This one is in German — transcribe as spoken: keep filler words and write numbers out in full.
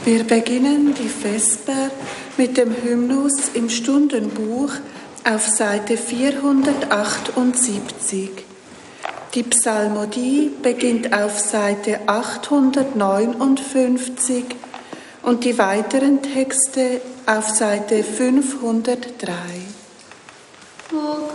Wir beginnen die Vesper mit dem Hymnus im Stundenbuch auf Seite vierhundertachtundsiebzig. Die Psalmodie beginnt auf Seite achthundertneunundfünfzig und die weiteren Texte auf Seite fünfhundertdrei. O